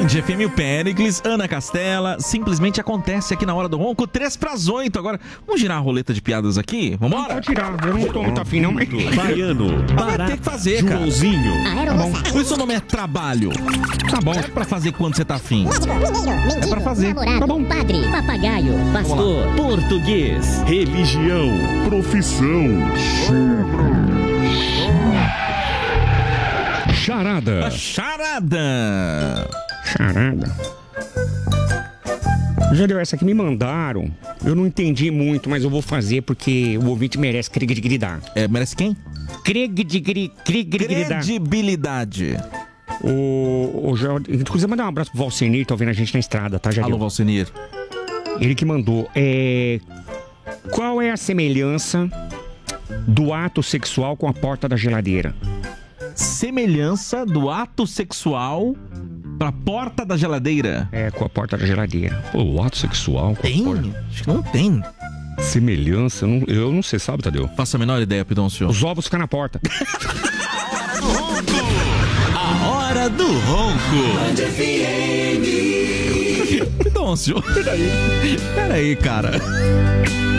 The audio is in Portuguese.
Band FM, o Péricles, Ana Castela, simplesmente acontece aqui na Hora do Ronco, 7:03 agora. Vamos girar a roleta de piadas aqui? Vambora? Pode tirar, eu não tô muito afim não, mas... Baiano, Vai ter que fazer, cara. Joãozinho, Por isso o nome é trabalho. Tá bom. Não é pra fazer quando você tá afim. É pra fazer. Namorado, Tá bom. padre, papagaio, pastor, português, religião, profissão, charada. Charada. Charada. Já deu essa que me mandaram. Eu não entendi muito, mas eu vou fazer porque o ouvinte merece credibilidade. Merece quem? Credibilidade. Credibilidade. Inclusive, mandar um abraço pro Valcenir, tá ouvindo a gente na estrada, tá, Jadeu? Alô, Valcenir. Ele que mandou. Qual é a semelhança do ato sexual com a porta da geladeira? Semelhança do ato sexual pra porta da geladeira. Com a porta da geladeira. Pô, o ato sexual com Tem? a porta. Acho que não tem. Semelhança, eu não sei, sabe, Tadeu? Faça a menor ideia, Pidoncio. Os ovos ficam na porta. A Hora do Ronco. Pidoncio. Peraí, cara.